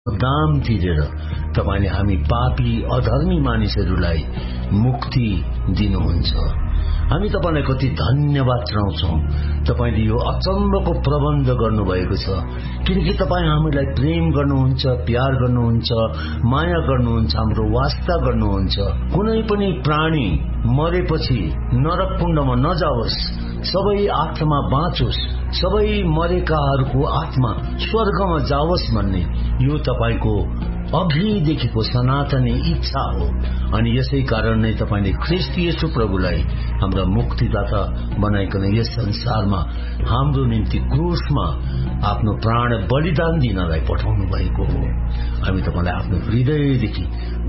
दाम तिरेर तपाईले हामी पापी अधर्मी मानिसहरूलाई मुक्ति दिनुहुन्छ। हामी तपाईलाई कति धन्यवाद चढाउँछौं। तपाईले यो अचम्मको प्रबन्ध गर्नुभएको छ, किनकि तपाई हामीलाई प्रेम गर्नुहुन्छ, प्यार गर्नुहुन्छ, माया गर्नुहुन्छ, हाम्रो वास्ता गर्नुहुन्छ। कुनै पनि प्राणी मरेपछि नरक कुण्डमा नजाओस्, सबै आत्मा बाँचोस्, सबै मरेकाहरूको आत्मा स्वर्गमा जाओस् भन्ने यो तपाईको अघिदेखिको सनातनी इच्छा हो। अनि यसै कारण नै तपाईले ख्रीष्ट येशू प्रभुलाई हाम्रा मुक्तिदाता बनाइकन यस संसारमा हाम्रो निम्ति क्रुसमा आफ्नो प्राण बलिदान दिनलाई पठाउनु भएको हो। हामी तपाईलाई आफ्नो हृदयदेखि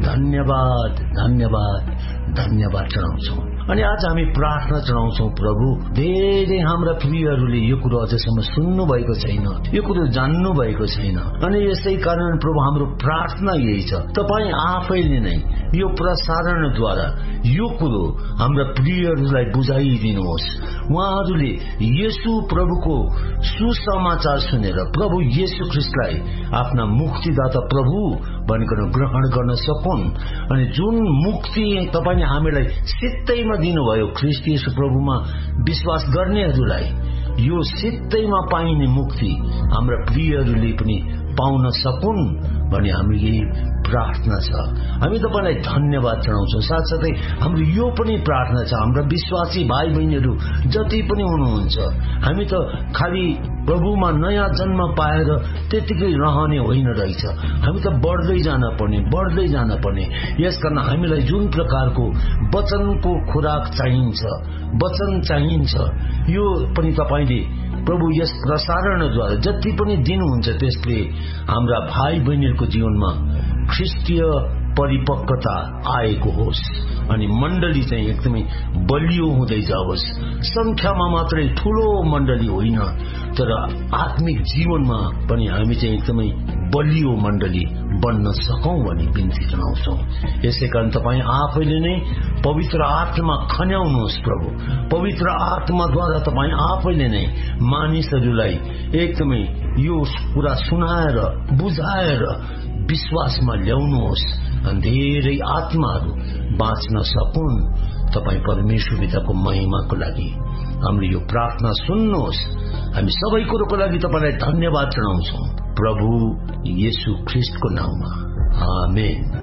धन्यवाद धन्यवाद धन्यवाद चढाउँछौं। अनि आज हामी प्रार्थना चढाउँछौं, प्रभु धेरै हाम्रा प्रियहरूले यो कुरो अझसम्म सुन्नु भएको छैन, यो कुरो जान्नु भएको छैन। अनि यसै कारण प्रभु हाम्रो प्रार्थना यही छ, तपाई आफैले नै यो प्रसारणद्वारा यो कुरो हाम्रा प्रियहरूलाई बुझाइदिनुहोस्। उहाँहरूले येशू प्रभुको सुसमाचार सुनेर प्रभु येशू ख्रीष्टलाई आफ्ना मुक्तिदाता प्रभु भनिकन ग्रहण गर्न सकुन्। अनि जुन मुक्ति तपाईले हामीलाई सित्तैमा दिनुभयो ख्रीष्ट येशू प्रभुमा विश्वास गर्नेहरूलाई, यो सित्तैमा पाइने मुक्ति हाम्रा प्रियहरूले पनि पाउन सकुन् भन्ने हाम्रो यही प्रार्थना छ। हामी तपाईलाई धन्यवाद चढाउँछौं। साथसाथै हाम्रो यो पनि प्रार्थना छ, हाम्रा विश्वासी भाइ बहिनीहरू जति पनि हुनुहुन्छ, हामी त खाली प्रभुमा नयाँ जन्म पाएर त्यतिकै रहने होइन रहेछ, हामी त बढ्दै जान पर्ने। यसकारण हामीलाई जुन प्रकारको वचनको खुराक चाहिन्छ, वचन चाहिन्छ, यो पनि तपाईले प्रभु यस प्रसारणद्वारा जति पनि दिनुहुन्छ त्यसले हाम्रा भाइ बहिनीहरूको जीवनमा ख्रीष्टीय परिपक्वता आएको होस्। अनि मण्डली चाहिँ एकदमै बलियो हुँदै जाओस्। संख्यामा मात्रै ठूलो मण्डली होइन, तर आत्मिक जीवनमा पनि हामी चाहिँ एकदमै बलियो मण्डली बन्न सकौं भनी बिन्ती जनाउँछौं। यसै कारण तपाई आफैले नै पवित्र आत्मा खन्याउनुहोस् प्रभु। पवित्र आत्माद्वारा तपाई आफैले नै मानिसहरूलाई एकदमै यो कुरा सुनाएर बुझाएर विश्वासमा ल्याउनुहोस्, धेरै आत्माहरू बाँच्न सकुन्। तपाई परमेश्वर पिताको महिमाको लागि हाम्रो यो प्रार्थना सुन्नुहोस्। हामी सबै कुरोको लागि तपाईलाई धन्यवाद चढाउँछौं प्रभु येशू ख्रीष्टको नाममा, आमेन।